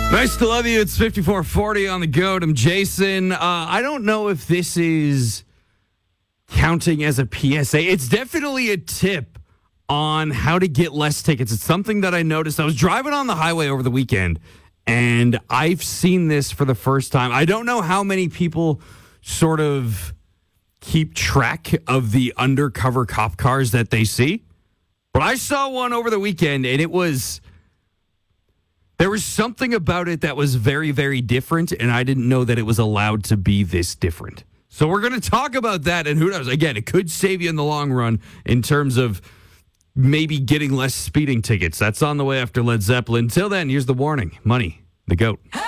Nice to love you. It's 5440 on the goat. I'm Jason. I don't know if this is counting as a PSA. It's definitely a tip on how to get less tickets. It's something that I noticed. I was driving on the highway over the weekend, and I've seen this for the first time. I don't know how many people sort of keep track of the undercover cop cars that they see, but I saw one over the weekend, and there was something about it that was very, very different, and I didn't know that it was allowed to be this different. So we're going to talk about that, and who knows? Again, it could save you in the long run in terms of maybe getting less speeding tickets. That's on the way after Led Zeppelin. Until then, here's the warning. Money, the goat.